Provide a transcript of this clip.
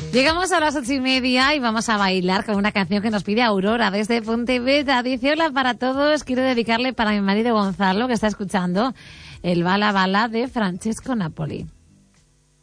Llegamos a las 8:30 y vamos a bailar con una canción que nos pide Aurora desde Pontevedra. Dice: hola para todos, quiero dedicarle para mi marido Gonzalo, que está escuchando el Bala Bala de Francesco Napoli.